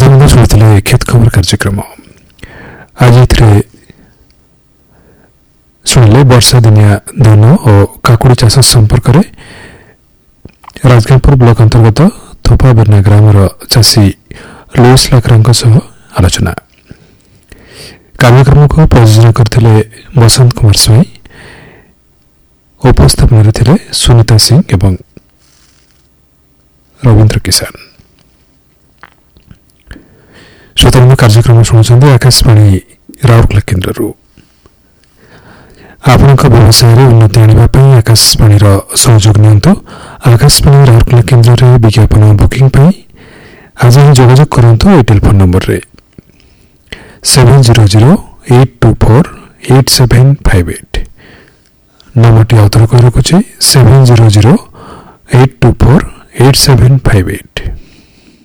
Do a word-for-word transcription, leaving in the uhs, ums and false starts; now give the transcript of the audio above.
श्रोता शुणुले खेत खबर कार्यक्रम आज शुणिले वर्षा दिनिया धान और काकुड़ी चाष संपर्क में राजगांगपुर ब्लॉक अंतर्गत थोपाबेरना ग्रामर चाषी लुईस लाकरा सह आलोचना कार्यक्रम को प्रयोजन करते बसंत कुमार स्वाई उपस्थापन थे सुनीता सिंह एवं रवींद्र किसान। श्रोता कार्यक्रम शुणुंट आकाशवाणी राउरकेला केन्द्र आपण व्यवसाय उन्नति आने आकाशवाणी सहयोग नियंतु आकाशवाणी राउरकेला केन्द्र में विज्ञापन बुकिंग आज ही जोगाजोग करंतु ए टेलीफोन नंबर रे seven zero zero eight to four eight seven five eight number अवतर कही रखुच्छे seven zero zero eight to four eight seven five eight.